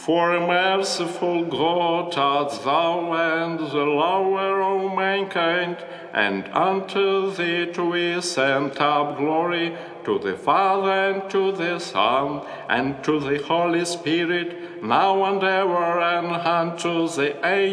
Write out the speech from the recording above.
For merciful God art thou, and the lover of mankind, and unto thee we send up glory, to the Father, and to the Son, and to the Holy Spirit, now and ever, and unto the age